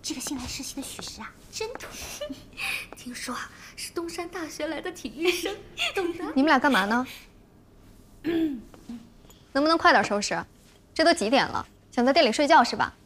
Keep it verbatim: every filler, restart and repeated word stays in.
这个新来实习的许石啊，真土。听说啊，是东山大学来的体育生，懂的。 你们俩干嘛呢？能不能快点收拾？这都几点了？想在店里睡觉是吧？